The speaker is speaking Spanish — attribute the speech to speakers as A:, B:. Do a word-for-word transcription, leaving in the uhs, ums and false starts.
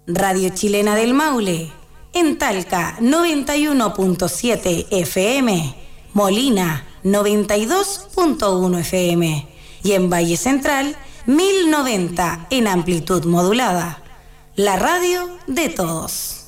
A: Radio Chilena del Maule, en Talca noventa y uno punto siete F M, Molina noventa y dos punto uno F M y en Valle Central mil noventa en amplitud modulada. La radio de todos.